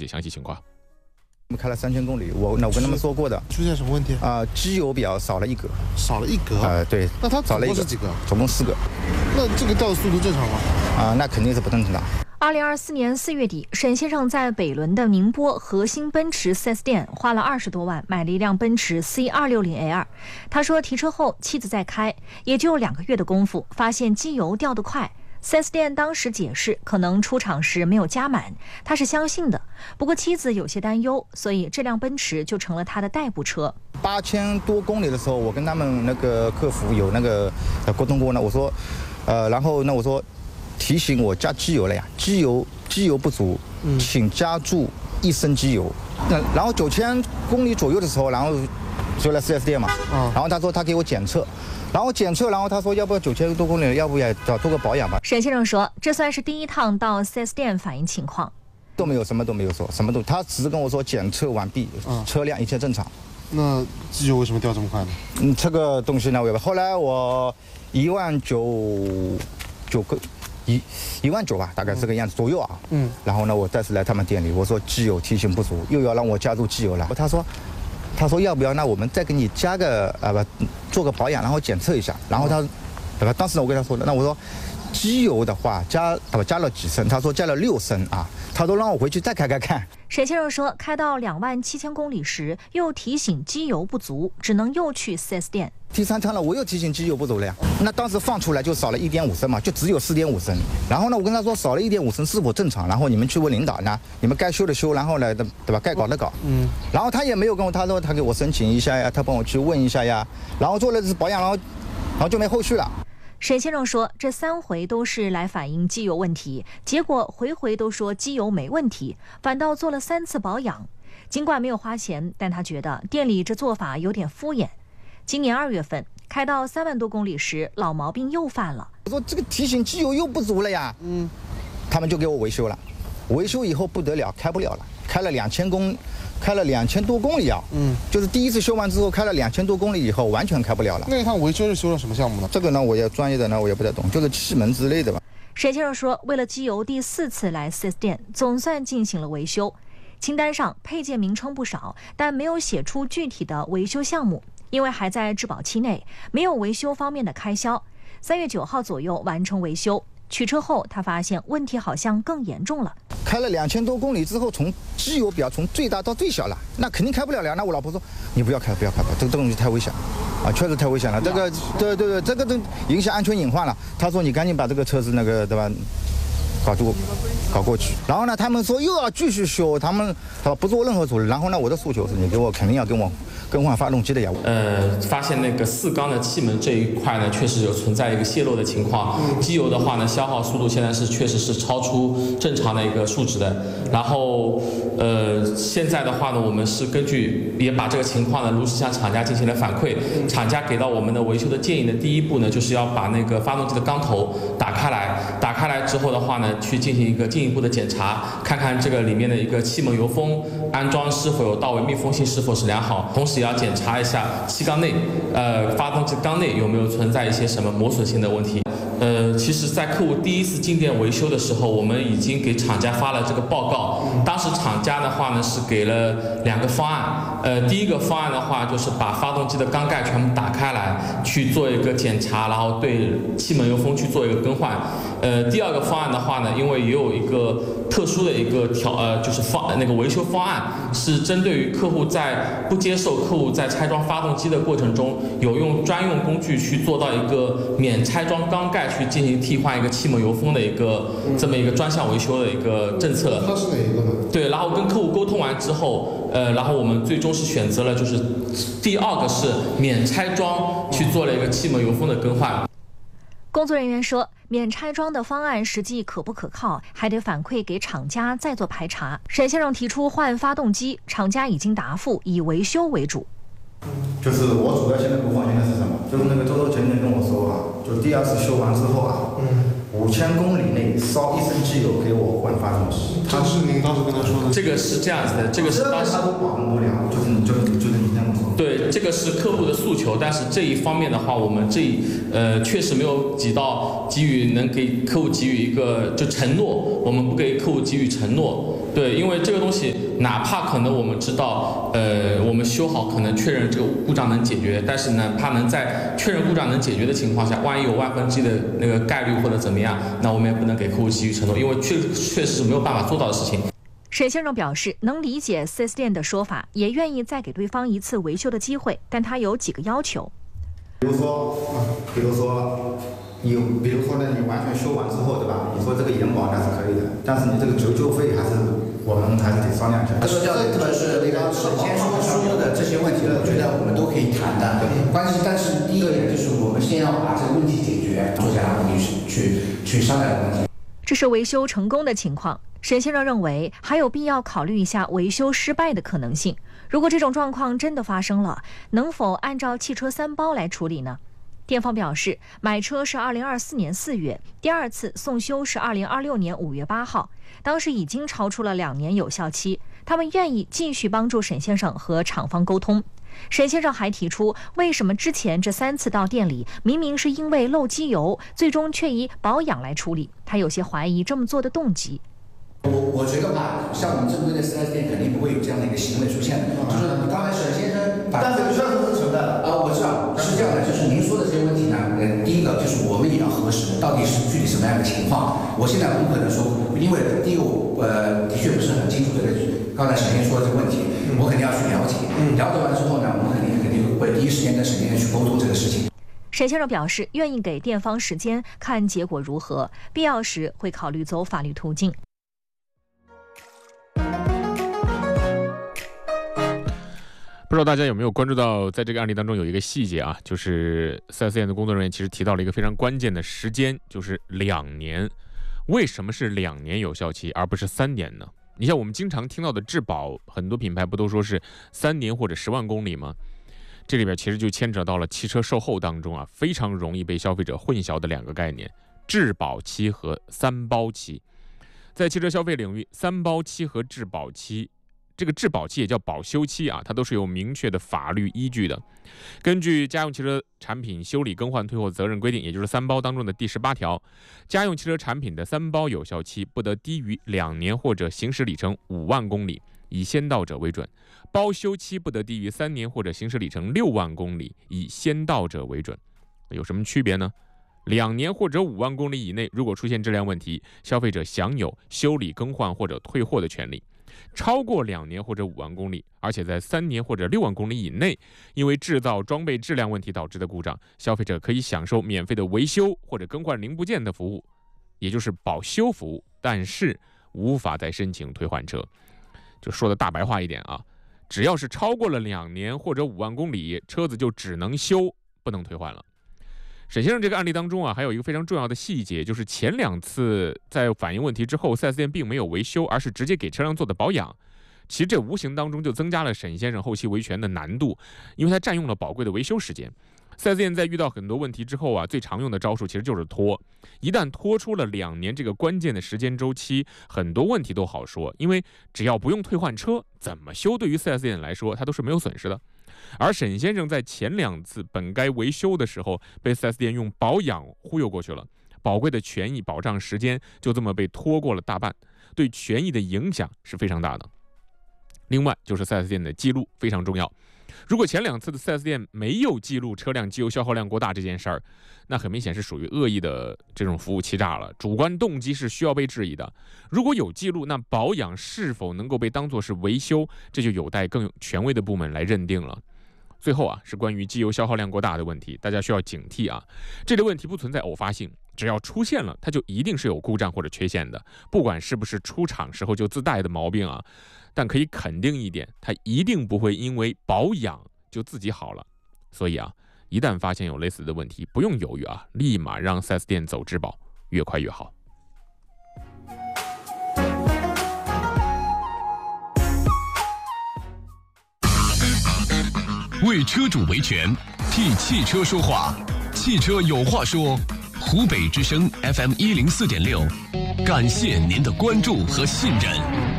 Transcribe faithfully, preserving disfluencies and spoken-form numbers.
解详细情况。 我们开了三千公里，我那我跟他们说过的， 出现什么问题啊、呃？机油表少了一格， 少了一格啊、呃，对。 那它少了一个是几个？ 总共四个。 那这个掉的速度正常吗？ 啊、呃，那肯定是不正常的。 二零二四年四月底，沈先生在北仑的宁波核心奔驰 四 S 店花了二十多万买了一辆奔驰 C 二六零 L。他说提车后妻子在开，也就两个月的功夫，发现机油掉得快。四 S 店当时解释，可能出厂时没有加满，他是相信的。不过妻子有些担忧，所以这辆奔驰就成了他的代步车。 八千多公里的时候，我跟他们那个客服有那个呃沟通过呢，我说，呃，然后呢我说提醒我加机油了呀，机油机油不足，请加注一升机油。那然后九千公里左右的时候，然后就来四 S 店嘛，然后他说他给我检测。然后检测，然后他说要不要九千多公里，要不要找做个保养吧。 沈先生说，这算是第一趟到 四 S 店反映情况， 都没有，什么都没有说，什么都，他只是跟我说检测完毕，嗯、车辆一切正常。 那机油为什么掉这么快呢？ 嗯，这个东西呢，我后来我一万九九个一一万九吧，大概这个样子左右啊。嗯。然后呢，我再次来他们店里，我说机油提醒不足，又要让我加入机油了。他说。他说要不要？那我们再给你加个呃不，做个保养，然后检测一下。然后他，对吧？当时我跟他说的，那我说，机油的话加对吧？加了几升？他说加了六升啊。他说让我回去再开开看。 沈先生说，开到两万七千公里时，又提醒机油不足，只能又去 四 S 店。 第三趟了，我又提醒机油不足了呀。那当时放出来就少了一点五升嘛，就只有四点五升。然后呢，我跟他说少了一点五升是否正常？然后你们去问领导呢，你们该修的修，然后呢，对吧？该搞的搞。嗯。然后他也没有跟我，他说他给我申请一下呀，他帮我去问一下呀。然后做了保养，然后，然后就没后续了。 沈先生说，这三回都是来反映机油问题，结果回回都说机油没问题，反倒做了三次保养。尽管没有花钱，但他觉得店里这做法有点敷衍。今年二月份开到三万多公里时，老毛病又犯了。 我说这个提醒机油又不足了呀，嗯，他们就给我维修了。维修以后不得了，开不了了，开了两千公，开了两千多公里啊，嗯，就是第一次修完之后开了两千多公里以后，完全开不了了。 那一趟维修是修了什么项目呢？ 这个呢，我也专业的呢，我也不太懂，就是气门之类的吧。 沈先生说，为了机油，第四次来 四 S 店，总算进行了维修。清单上配件名称不少，但没有写出具体的维修项目，因为还在质保期内，没有维修方面的开销。三月九号左右完成维修。取车后，他发现问题好像更严重了。 开了两千多公里之后，从机油表从最大到最小了，那肯定开不了了。那我老婆说：“你不要开，不要开吧，这个东西太危险啊，确实太危险了。这个，对对对，这个都影响安全隐患了。”他说：“你赶紧把这个车子那个，对吧？”搞住，搞过去。然后呢，他们说又要继续修，他们他不做任何处理。然后呢，我的诉求是你给我肯定要跟我更换发动机的呀。 呃，发现那个四缸的气门这一块呢，确实有存在一个泄漏的情况。机油的话呢，消耗速度现在是确实是超出正常的一个数值的。然后，呃，现在的话呢，我们是根据也把这个情况呢，如实向厂家进行了反馈。厂家给到我们的维修的建议的第一步呢，就是要把那个发动机的缸头打开来，打开来之后的话呢，去进行一个进一步的检查，看看这个里面的一个气门油封安装是否有到位，密封性是否是良好，同时也要检查一下气缸内，呃，发动机缸内有没有存在一些什么磨损性的问题。呃，其实，在客户第一次进店维修的时候，我们已经给厂家发了这个报告。当时厂家的话呢是给了两个方案。呃，第一个方案的话就是把发动机的缸盖全部打开来去做一个检查，然后对气门油封去做一个更换。呃，第二个方案的话呢，因为也有一个特殊的一个调呃，就是方那个维修方案，是针对于客户在不接受客户在拆装发动机的过程中，有用专用工具去做到一个免拆装缸盖去进行替换一个气门油封的一个这么一个专项维修的一个政策。 它是哪一个呢？ 对，然后跟客户沟通完之后，呃，然后我们最终是选择了就是第二个是免拆装去做了一个气门油封的更换。 工作人员说，免拆装的方案实际可不可靠，还得反馈给厂家再做排查。沈先生提出换发动机，厂家已经答复以维修为主。 就是我主要现在不放心的是什么？就是那个周周前天跟我说啊，就第二次修完之后啊，嗯，五千公里内烧一升机油给我换发动机。 这是您当时跟他说的？ 这个是这样子的，这个是当时他都把握不了，就是你就是就是你这样说。 对，这个是客户的诉求，但是这一方面的话，我们这一呃确实没有给到给予能给客户给予一个就承诺，我们不给客户给予承诺。 对，因为这个东西，哪怕可能我们知道，呃，我们修好可能确认这个故障能解决，但是呢，它能在确认故障能解决的情况下，万一有万分之一的那个概率或者怎么样，那我们也不能给客户给予承诺，因为确确实是没有办法做到的事情。 沈先生表示，能理解 四 S 店的说法，也愿意再给对方一次维修的机会，但他有几个要求。 比如说，比如说。你比如说呢，你完全修完之后，对吧？你说这个延保那是可以的，但是你这个折旧费还是我们还是得商量一下。 说掉的是那个沈先生说的这些问题，我觉得我们都可以谈的。关系，但是第一个点就是我们先要把这个问题解决，坐下来我们去去去商量这个问题。 这是维修成功的情况。沈先生认为还有必要考虑一下维修失败的可能性。如果这种状况真的发生了，能否按照汽车三包来处理呢？店方表示，买车是二零二四年四月，第二次送修是二零二六年五月八号，当时已经超出了两年有效期。他们愿意继续帮助沈先生和厂方沟通。沈先生还提出，为什么之前这三次到店里，明明是因为漏机油，最终却以保养来处理？他有些怀疑这么做的动机。 我我觉得吧，像我们正规的 四 S 店肯定不会有这样的一个行为出现的。就是你刚才沈先生， 但这个确实是存在的啊，我知道是这样的。就是您说的这些问题呢，呃，第一个就是我们也要核实到底是具体什么样的情况。我现在不可能说，因为第一个我呃的确不是很清楚这个刚才沈先生说的这个问题，我肯定要去了解。了解完之后呢，我们肯定肯定会第一时间跟沈先生去沟通这个事情。 沈先生表示，愿意给店方时间看结果如何，必要时会考虑走法律途径。 不知道大家有没有关注到，在这个案例当中有一个细节啊，就是 四 S 店的工作人员其实提到了一个非常关键的时间，就是两年。为什么是两年有效期而不是三年呢？你像我们经常听到的质保，很多品牌不都说是三年或者十万公里吗？这里边其实就牵扯到了汽车售后当中啊，非常容易被消费者混淆的两个概念：质保期和三包期。在汽车消费领域，三包期和质保期，这个质保期也叫保修期啊，它都是有明确的法律依据的。根据家用汽车产品修理更换退货责任规定，也就是三包当中的第十八条，家用汽车产品的三包有效期不得低于两年或者行驶里程五万公里，以先到者为准；包修期不得低于三年或者行驶里程六万公里，以先到者为准。有什么区别呢？两年或者五万公里以内，如果出现质量问题，消费者享有修理更换或者退货的权利。超过两年或者五万公里，而且在三年或者六万公里以内，因为制造装备质量问题导致的故障，消费者可以享受免费的维修或者更换零部件的服务，也就是保修服务，但是无法再申请退换车。就说的大白话一点啊，只要是超过了两年或者五万公里，车子就只能修，不能退换了。沈先生这个案例当中啊，还有一个非常重要的细节，就是前两次在反映问题之后 四 S 店并没有维修，而是直接给车辆做的保养。其实这无形当中就增加了沈先生后期维权的难度，因为他占用了宝贵的维修时间。四 S 店在遇到很多问题之后啊，最常用的招数其实就是拖。一旦拖出了两年这个关键的时间周期，很多问题都好说，因为只要不用退换车，怎么修对于 四 S 店来说它都是没有损失的。而沈先生在前两次本该维修的时候，被 四 S 店用保养忽悠过去了，宝贵的权益保障时间就这么被拖过了大半，对权益的影响是非常大的。另外就是 四 S 店的记录非常重要，如果前两次的 四 S 店没有记录车辆机油消耗量过大这件事儿，那很明显是属于恶意的这种服务欺诈了，主观动机是需要被质疑的。如果有记录，那保养是否能够被当作是维修，这就有待更有权威的部门来认定了。最后啊，是关于机油消耗量过大的问题，大家需要警惕啊。这个问题不存在偶发性，只要出现了，它就一定是有故障或者缺陷的，不管是不是出厂时候就自带的毛病啊。但可以肯定一点，它一定不会因为保养就自己好了。所以啊，一旦发现有类似的问题，不用犹豫啊，立马让 四 S 店走质保，越快越好。 为车主维权，替汽车说话，汽车有话说。湖北之声 F M 一零四点六，感谢您的关注和信任。